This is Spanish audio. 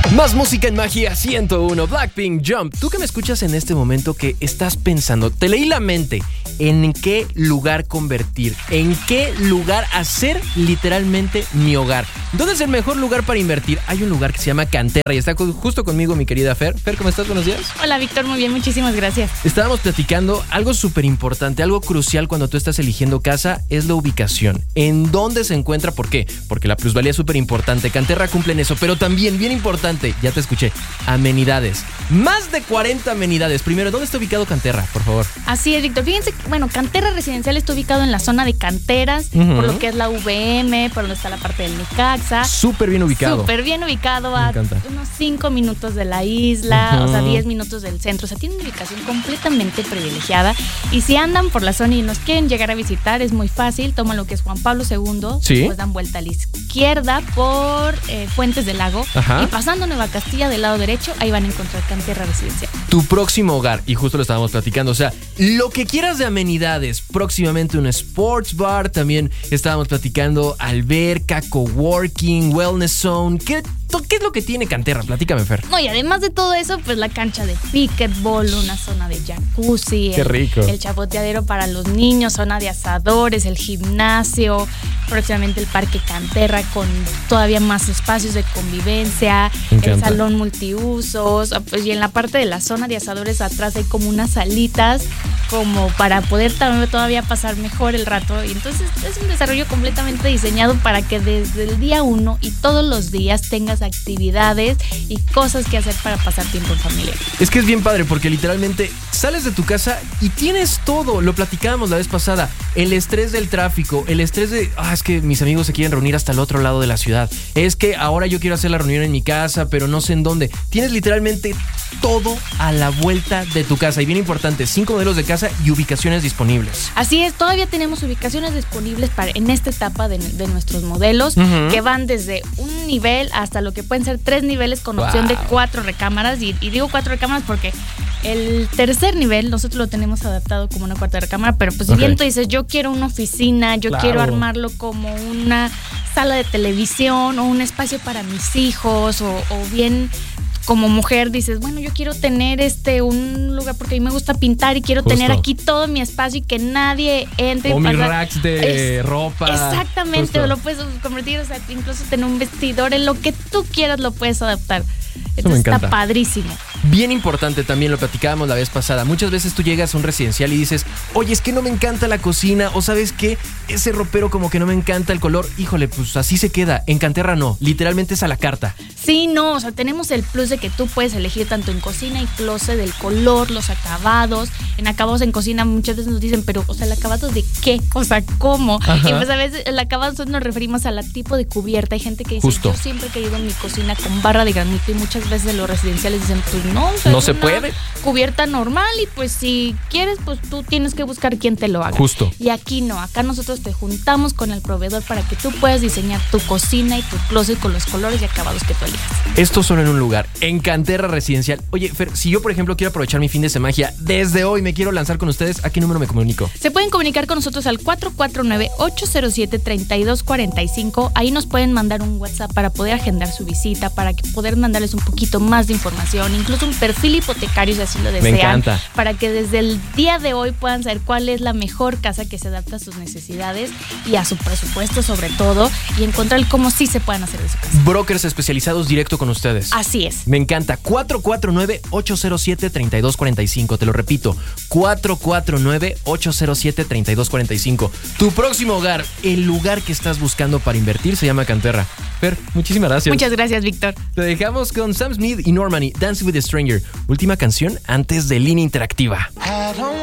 Más música en Magia 101, Blackpink, Jump. Tú que me escuchas en este momento que estás pensando, te leí la mente, ¿en qué lugar convertir? ¿En qué lugar hacer literalmente mi hogar? ¿Dónde es el mejor lugar para invertir? Hay un lugar que se llama Canterra y está justo conmigo mi querida Fer. Fer, ¿cómo estás? Buenos días. Hola, Víctor, muy bien, muchísimas gracias. Estábamos platicando algo súper importante, algo crucial cuando tú estás eligiendo casa, es la ubicación. ¿En dónde se encuentra? ¿Por qué? Porque la plusvalía es súper importante. Canterra cumple en eso, pero también, bien importante, ya te escuché, amenidades. Más de 40 amenidades. Primero, ¿dónde está ubicado Canterra, por favor? Así es, Víctor. Fíjense que, Canterra Residencial está ubicado en la zona de canteras, por lo que es la VM, por donde está la parte del Necaxa. Súper bien ubicado. Súper bien ubicado, a unos 5 minutos de la isla, o sea, 10 minutos del centro. O sea, tiene una ubicación completamente privilegiada. Y si andan por la zona y nos quieren llegar a visitar, es muy fácil. Toman lo que es Juan Pablo II, ¿sí? Después dan vuelta a la izquierda por Fuentes del Lago. Ajá. Y pasando Nueva Castilla del lado derecho, ahí van a encontrar Canterra Residencial. Tu próximo hogar, y justo lo estábamos platicando, o sea, lo que quieras de amenidades, próximamente un sports bar, también estábamos platicando alberca, coworking, wellness zone. ¿Qué es lo que tiene Canterra? Platícame, Fer. No, y además de todo eso, pues la cancha de pickleball, una zona de jacuzzi. Qué rico. El chapoteadero para los niños, zona de asadores, el gimnasio, próximamente el parque Canterra con todavía más espacios de convivencia, el salón multiusos, pues, y en la parte de la zona de asadores atrás hay como unas salitas como para poder todavía pasar mejor el rato. Y entonces es un desarrollo completamente diseñado para que desde el día 1 y todos los días tengas actividades y cosas que hacer para pasar tiempo en familia. Es que es bien padre porque literalmente sales de tu casa y tienes todo. Lo platicábamos la vez pasada. El estrés del tráfico, el estrés de es que mis amigos se quieren reunir hasta el otro lado de la ciudad. Es que ahora yo quiero hacer la reunión en mi casa, pero no sé en dónde. Tienes literalmente todo a la vuelta de tu casa. Y bien importante, 5 modelos de casa y ubicaciones disponibles. Así es, todavía tenemos ubicaciones disponibles en esta etapa de nuestros modelos, que van desde un nivel hasta lo que pueden ser 3 niveles con opción de 4 recámaras. Y digo 4 recámaras porque el tercer nivel nosotros lo tenemos adaptado como una cuarta recámara, pero pues si bien tú dices, yo quiero una oficina, yo quiero armarlo como una sala de televisión o un espacio para mis hijos, o bien como mujer dices, bueno, yo quiero tener un lugar porque a mí me gusta pintar y quiero tener aquí todo mi espacio y que nadie entre. O mis racks de ropa. Exactamente, o lo puedes convertir, o sea, incluso tener un vestidor, en lo que tú quieras lo puedes adaptar. Entonces está padrísimo. Bien importante también, lo platicábamos la vez pasada. Muchas veces tú llegas a un residencial y dices, oye, es que no me encanta la cocina, o ¿sabes qué? Ese ropero como que no me encanta el color. Híjole, pues así se queda. En Canterra no, literalmente es a la carta. Sí, no, o sea, tenemos el plus de que tú puedes elegir tanto en cocina y closet, el color, los acabados. En acabados en cocina muchas veces nos dicen, pero, o sea, ¿el acabado de qué? O sea, ¿cómo? Ajá. Y pues a veces el acabado nosotros nos referimos al tipo de cubierta. Hay gente que dice, yo siempre he querido mi cocina con barra de granito, y muchas veces en los residenciales dicen, pues no, o sea, no se puede. Cubierta normal, y pues si quieres, pues tú tienes que buscar quién te lo haga. Justo. Y aquí no, acá nosotros te juntamos con el proveedor para que tú puedas diseñar tu cocina y tu closet con los colores y acabados que tú elijas. Esto solo en un lugar, en Canterra Residencial. Oye, Fer, si yo, por ejemplo, quiero aprovechar mi fin de magia, desde hoy me quiero lanzar con ustedes, ¿a qué número me comunico? Se pueden comunicar con nosotros al 449-807-3245. Ahí nos pueden mandar un WhatsApp para poder agendar su visita, para poder mandarles un poquito más de información, incluso un perfil hipotecario si así lo desean. Me encanta. Para que desde el día de hoy puedan saber cuál es la mejor casa que se adapta a sus necesidades y a su presupuesto sobre todo, y encontrar cómo sí se puedan hacer de su casa. Brokers especializados directo con ustedes. Así es. Me encanta. 449-807-3245. Te lo repito, 449-807-3245. Tu próximo hogar, el lugar que estás buscando para invertir, se llama Canterra. Fer, muchísimas gracias. Muchas gracias, Víctor. Te dejamos con Sam Smith y Normani, Dance with a Stranger. Última canción antes de Línea Interactiva.